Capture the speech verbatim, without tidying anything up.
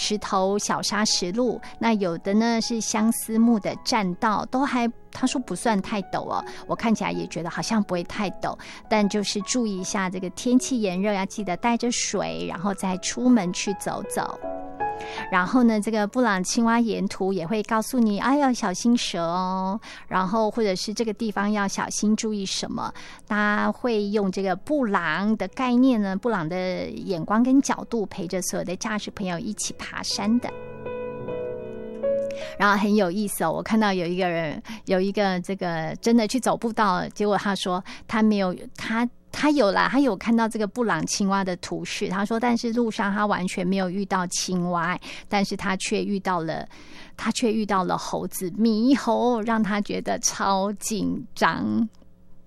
石头小砂石路，那有的呢是相思木的栈道，都还他说不算太陡哦，我看起来也觉得好像不会太陡，但就是注意一下这个天气炎热，要记得带着水，然后再出门去走走。然后呢，这个布朗青蛙沿途也会告诉你，哎要小心蛇哦，然后或者是这个地方要小心注意什么。他会用这个布朗的概念呢，布朗的眼光跟角度陪着所有的驾驶朋友一起爬山的。然后很有意思哦，我看到有一个人有一个这个真的去走步道，结果他说他没有他他有啦，他有看到这个布朗青蛙的图示，他说但是路上他完全没有遇到青蛙，但是他却遇到了他却遇到了猴子猕猴，让他觉得超紧张。